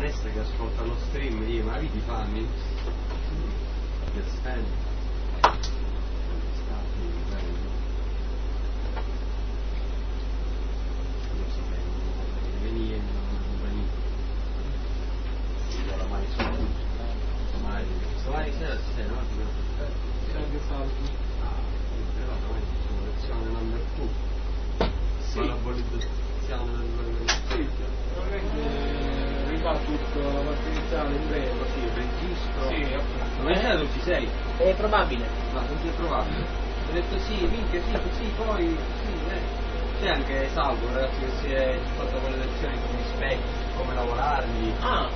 maestra che ascolta lo stream, io ma vedi fammi? Che spende. Domani sera ci sei, no? Anche salvi. Però domani facciamo lezione number 2. Sì. Parabolizzazione del Sì, probabilmente rifà tutto la parte iniziale in breve. Così, il registro. Sì, appunto. Domani sera tu ci sei? È probabile. Ma non ti è probabile. Ho detto sì, minchia sì, poi sì, C'è anche Salvo, un ragazzo che si è fatto con le lezioni come specchi, come lavorargli. Ah,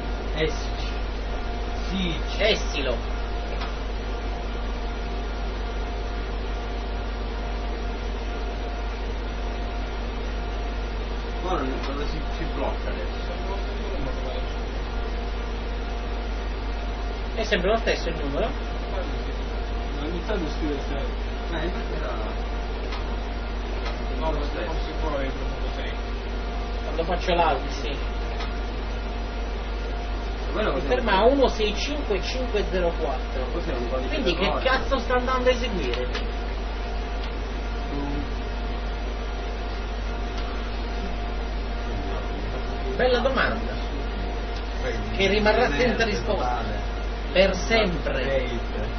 Sì. Essilo. Ma dove si blocca adesso? È sempre lo stesso il numero? Ogni tanto scrive sempre. Infatti era... No, lo stesso. Forse poi è venuto 6. Quando faccio l'audio, sì. Quello Mi cos'è? ferma a 165504. Cos'è un codice Quindi che d'errore? cazzo sta andando a eseguire? Bella domanda. Che rimarrà senza risposta. Per sempre.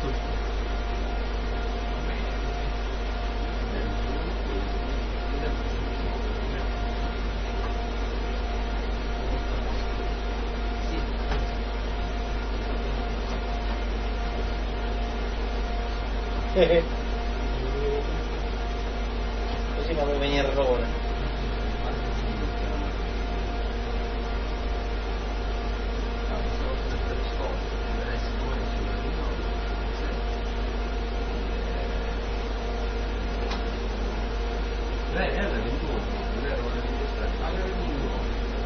Così non mi viene errore. Era 21, non era ora di